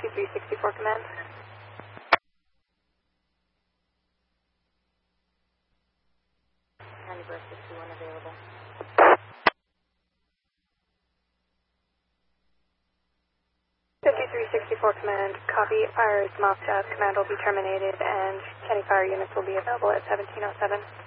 5364 command. Candyburg 61 available. 5364 command, copy. Fire is mocked up. Command will be terminated and Kenny fire units will be available at 1707.